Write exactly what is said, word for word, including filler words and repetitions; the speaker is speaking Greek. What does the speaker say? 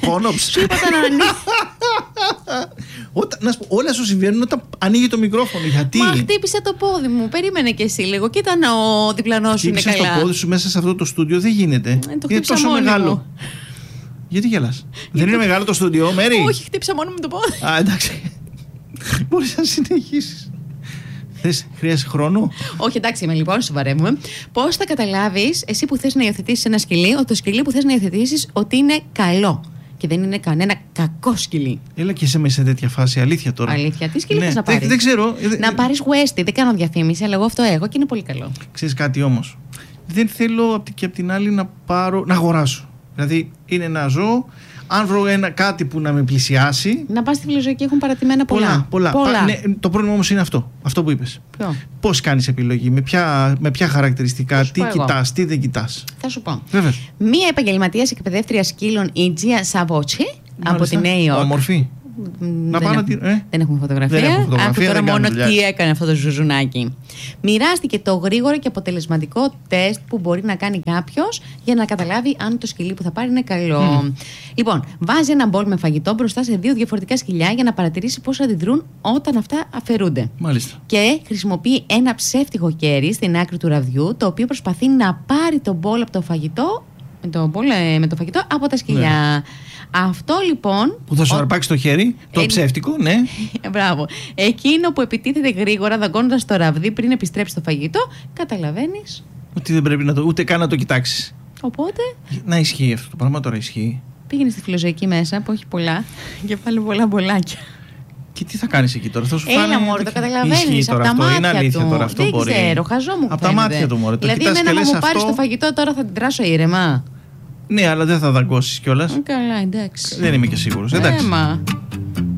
μικρόφωνο. Σου είπα όταν ανοίγει. Όταν, να σου πω, όλα σου συμβαίνουν όταν ανοίγει το μικρόφωνο. Γιατί? Μα χτύπησε το πόδι μου. Περίμενε και εσύ λίγο. Και ήταν ο διπλανός σου είναι καλά. Χτύπησες το πόδι σου μέσα σε αυτό το στούντιο, δεν γίνεται. Ε, το είναι τόσο μόνη μεγάλο. μου. Γιατί γελάς? Δεν είναι μεγάλο το στούντιο, Μέρη? Όχι, χτύπησα μόνο με το πόδι. Α, εντάξει. Μπορείς να συνεχίσεις. Θες, χρειάζεσαι χρόνο? Όχι, εντάξει, είμαι λοιπόν, σοβαρεύουμε. Πώς θα καταλάβεις, εσύ που θες να υιοθετήσεις ένα σκυλί, ότι το σκυλί που θες να υιοθετήσεις ότι είναι καλό και δεν είναι κανένα κακό σκυλί? Έλα και είσαι μέσα σε τέτοια φάση, αλήθεια τώρα. Αλήθεια, τι σκυλί Ναι, θες να δεν- πάρεις? δεν ξέρω. Να πάρεις Westie, δεν κάνω διαφήμιση, αλλά εγώ αυτό έχω και είναι πολύ καλό. Ξέρεις κάτι όμως? Δεν θέλω απ' τη- και απ' την άλλη να πάρω, να αγοράσω. Δηλαδή είναι ένα ζώο. Αν βρω ένα, κάτι που να με πλησιάσει. Να πας στη φιλοζωική, έχουν παρατημένα πολλά. Πολλά. πολλά. Πα- ναι, το πρόβλημα όμως είναι αυτό. Αυτό που είπες. Ποιο? Πώς κάνεις επιλογή, με ποια, με ποια χαρακτηριστικά, σου τι πω εγώ. κοιτάς, τι δεν κοιτάς. Θα σου πω. Βέβαια. Μία επαγγελματίας εκπαιδεύτρια σκύλων, η Τζία Σαβότσι, από τη Νέα Υόρκη. Όμορφη. Μ, Να δεν πάω να έχουμε- τη- ε? Δεν έχουμε φωτογραφία. Δεν έχουμε φωτογραφία, Άκου τώρα δεν κάνουμε μόνο δουλειά. τι έκανε αυτό το ζουζουνάκι. Μοιράστηκε το γρήγορο και αποτελεσματικό τεστ που μπορεί να κάνει κάποιος για να καταλάβει αν το σκυλί που θα πάρει είναι καλό. Mm. Λοιπόν, βάζει ένα μπολ με φαγητό μπροστά σε δύο διαφορετικά σκυλιά για να παρατηρήσει πώς αντιδρούν όταν αυτά αφαιρούνται. Μάλιστα. Και χρησιμοποιεί ένα ψεύτικο κέρι στην άκρη του raδιού, το οποίο προσπαθεί να πάρει τον μπολ από το φαγητό. Με το, μπολ, ε, με το φαγητό από τα σκυλιά. Αυτό λοιπόν. Που θα σου ο- αρπάξει το χέρι, το Ε, ψεύτικο, ναι. Μπράβο. Εκείνο που επιτίθεται γρήγορα, δαγκώνοντας το ραβδί πριν επιστρέψει το φαγητό, καταλαβαίνεις. Ότι δεν πρέπει να το, ούτε καν να το κοιτάξεις. Οπότε Να ισχύει αυτό το πράγμα, τώρα ισχύει. πήγαινε στη φιλοζωική μέσα που έχει πολλά και πάλι πολλά μπολάκια. Και τι θα κάνεις εκεί τώρα, θα σου Έλα φάνε. μωρέ, το καταλαβαίνεις Ισχύει από τώρα τα αυτό, είναι μάτια αλήθεια του. τώρα αυτό Δεν μπορεί. ξέρω, χαζό μου Από τα φαίνεται. μάτια του μωρέ. Το Δηλαδή κοιτάς και εμένα λες μου πάρεις αυτό. το φαγητό τώρα θα την τράσω ήρεμα. Ναι, αλλά δεν θα δαγκώσεις κιόλας. Καλά, εντάξει. Δεν είμαι και σίγουρος. Εντάξει. Έμα.